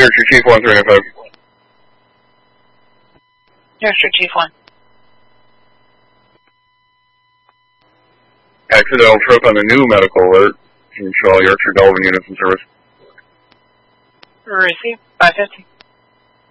Here, Chief 1395. Here, Chief 1. Accidental trip on the new medical alert. You can show all your Yorkshire Delvin units in service. Receive 550.